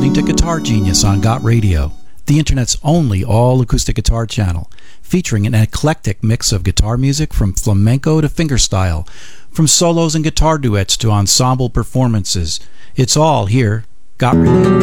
listening to Guitar Genius on Got Radio, the internet's only all-acoustic guitar channel, featuring an eclectic mix of guitar music from flamenco to fingerstyle, from solos and guitar duets to ensemble performances. It's all here, Got Radio.